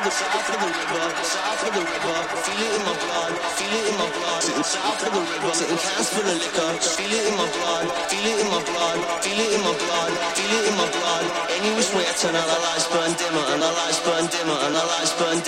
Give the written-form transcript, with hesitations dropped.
south of the river, south of the river. Feel it in my blood, feel it in my blood. Sitting south of the river, sitting cans full of liquor. Feel it in my blood, feel it in my blood, feel it in my blood, feel it in my blood. Any which way I turn, and our lights burn dimmer, and our lights burn dimmer, and our lights burn